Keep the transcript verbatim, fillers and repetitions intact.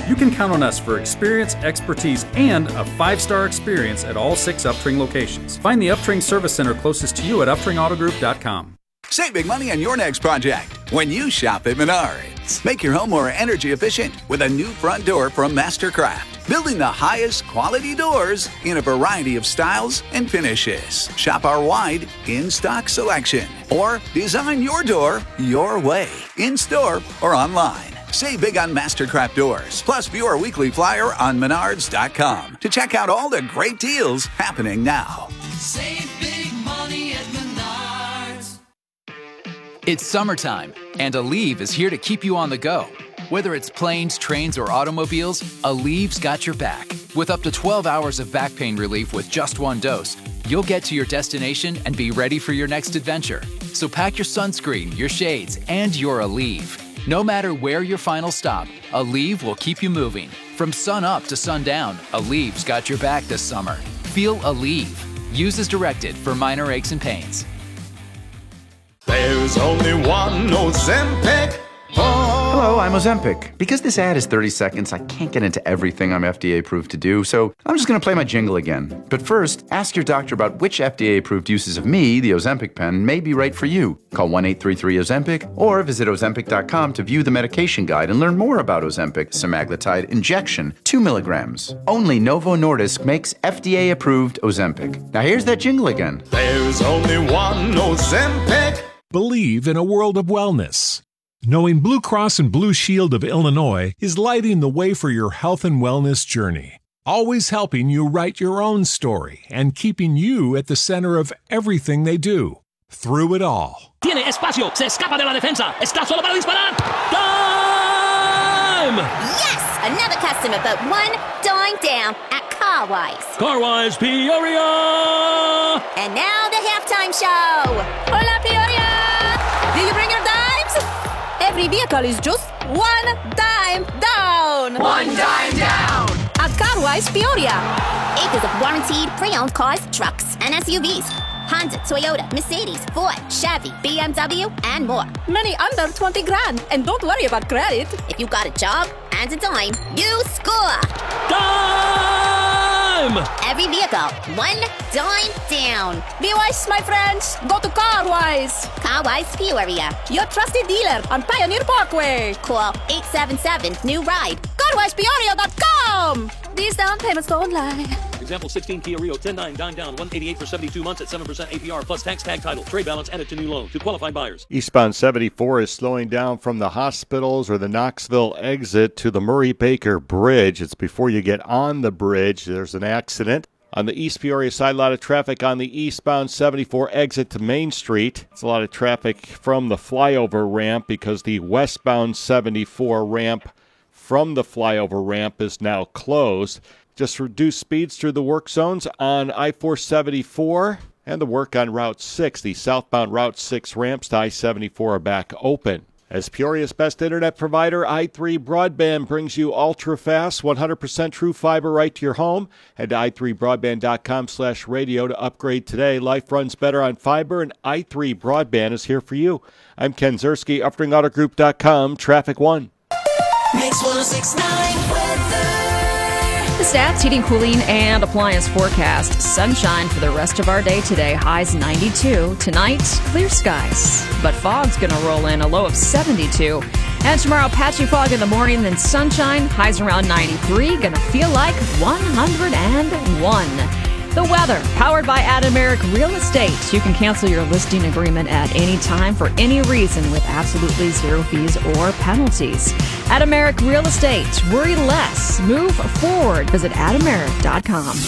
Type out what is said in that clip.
You can count on us for experience, expertise, and a five-star experience at all six Uptring locations. Find the Uptring Service Center closest to you at uptring auto group dot com. Save big money on your next project when you shop at Menards. Make your home more energy efficient with a new front door from Mastercraft. Building the highest quality doors in a variety of styles and finishes. Shop our wide in-stock selection. Or design your door your way, in-store or online. Save big on Mastercraft doors. Plus, view our weekly flyer on menards dot com to check out all the great deals happening now. Save big money at Menards. It's summertime, and Aleve is here to keep you on the go. Whether it's planes, trains, or automobiles, Aleve's got your back. With up to twelve hours of back pain relief with just one dose, you'll get to your destination and be ready for your next adventure. So pack your sunscreen, your shades, and your Aleve. No matter where your final stop, Aleve will keep you moving. From sun up to sundown, Aleve's got your back this summer. Feel Aleve. Use as directed for minor aches and pains. There's only one Ozempic. Oh. Hello, I'm Ozempic. Because this ad is thirty seconds, I can't get into everything I'm F D A approved to do, so I'm just going to play my jingle again. But first, ask your doctor about which F D A approved uses of me, the Ozempic pen, may be right for you. Call one eight three three Ozempic or visit ozempic dot com to view the medication guide and learn more about Ozempic semaglutide injection, two milligrams. Only Novo Nordisk makes F D A approved Ozempic. Now here's that jingle again. There's only one Ozempic. Believe in a world of wellness. Knowing Blue Cross and Blue Shield of Illinois is lighting the way for your health and wellness journey, always helping you write your own story and keeping you at the center of everything they do, through it all. Tiene espacio, se escapa de la defensa, está solo para disparar. Time! Yes! Another customer but one dime down at Carwise. Carwise Peoria! And now the halftime show. Hola, Peoria! Did you bring your dimes? Every vehicle is just one dime down. One dime down. At Carwise Peoria. Acres of warranted pre-owned cars, trucks, and S U Vs. Honda, Toyota, Mercedes, Ford, Chevy, B M W, and more. Many under twenty grand. And don't worry about credit. If you got a job and a dime, you score. Dime! Every vehicle, one dime down. Be wise, my friends. Go to Carwise. Carwise Peoria. Your trusted dealer on Pioneer Parkway. Call eight seven seven, new ride. carwise peoria dot com. These down payments don't lie. Example sixteen Kia Rio ten nine dime down one eighty-eight for seventy-two months at seven percent A P R plus tax tag title. Trade balance added to new loan to qualified buyers. Eastbound seventy-four is slowing down from the hospitals or the Knoxville exit to the Murray-Baker Bridge. It's before you get on the bridge. There's an accident. On the East Peoria side, a lot of traffic on the eastbound seventy-four exit to Main Street. It's a lot of traffic from the flyover ramp because the westbound seventy-four ramp from the flyover ramp is now closed. Just reduce speeds through the work zones on I four seventy-four and the work on Route six. The southbound Route six ramps to I seventy-four are back open. As Peoria's best internet provider, i three Broadband brings you ultra-fast, one hundred percent true fiber right to your home. Head to i three broadband dot com slash radio to upgrade today. Life runs better on fiber, and i three Broadband is here for you. I'm Ken Zerski, uptring auto group dot com, Traffic One. Mix one oh six point nine weather. The Stats Heating, Cooling, and Appliance forecast. Sunshine for the rest of our day today. Highs ninety-two. Tonight, clear skies. But fog's going to roll in, a low of seventy-two. And tomorrow, patchy fog in the morning, then sunshine. Highs around ninety-three. Going to feel like one hundred one. The weather, powered by Adameric Real Estate. You can cancel your listing agreement at any time for any reason with absolutely zero fees or penalties. Adameric Real Estate. Worry less. Move forward. Visit adameric dot com.